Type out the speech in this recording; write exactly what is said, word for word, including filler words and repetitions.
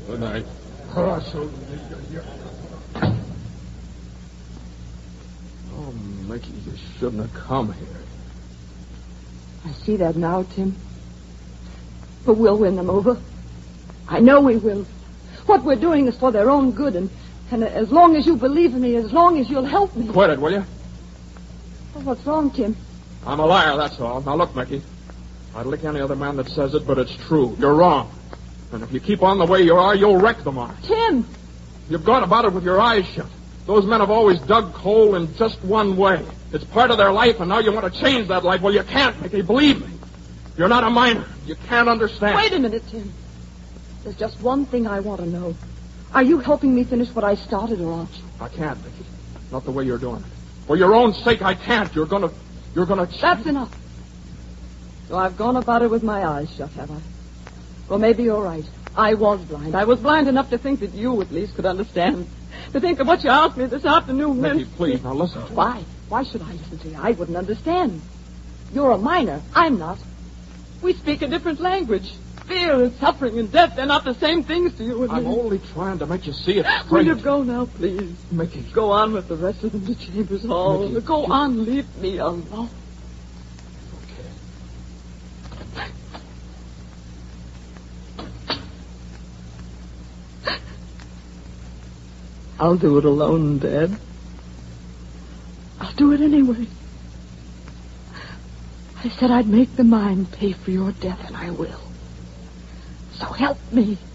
Good night. Oh, so... Oh, Mickey, you shouldn't have come here. I see that now, Tim. But we'll win them over. I know we will. What we're doing is for their own good, and, and as long as you believe in me, as long as you'll help me... Quit it, will you? Well, what's wrong, Tim? I'm a liar, that's all. Now, look, Mickey. I'd lick any other man that says it, but it's true. You're wrong. And if you keep on the way you are, you'll wreck the mine. Tim! You've gone about it with your eyes shut. Those men have always dug coal in just one way. It's part of their life, and now you want to change that life. Well, you can't, Mickey. Believe me. You're not a miner. You can't understand. Wait a minute, Tim. There's just one thing I want to know. Are you helping me finish what I started, or aren't you? I can't, Mickey. Not the way you're doing it. For your own sake, I can't. You're gonna... You're gonna... Ch- That's enough. So I've gone about it with my eyes shut, have I? Well, maybe you're right. I was blind. I was blind enough to think that you, at least, could understand. To think of what you asked me this afternoon. Mickey, please, now listen to me. Why? Why should I listen to you? I wouldn't understand. You're a miner. I'm not. We speak a different language. Fear and suffering and death, they're not the same things to you and I'm me. only trying to make you see it straight. Will you go now, please? Mickey. Go on with the rest of them to Chambers Hall. Mickey, go you... on, leave me alone. Okay. I'll do it alone, Dad. I'll do it anyway. I said I'd make the mine pay for your death, and I will. So help me.